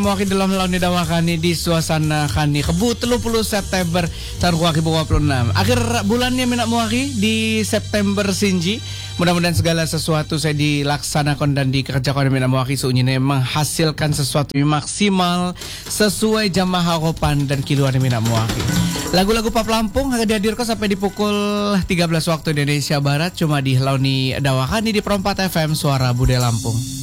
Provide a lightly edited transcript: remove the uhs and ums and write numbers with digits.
Mewakili dalam lawan dawakani di suasana kani kebu 30 September tahun 2026. Akhir bulannya minak mewakili di September Sinji. Mudah-mudahan segala sesuatu saya dilaksanakan dan dikerjakan minak mewakili suunyine menghasilkan sesuatu yang maksimal sesuai jamaah harapan dan kiluan minak mewakili. Lagu-lagu pop Lampung akan dihadirkan sampai di pukul 13 waktu Indonesia Barat cuma di Launi Dawakani di Perompat FM Suara Budaya Lampung.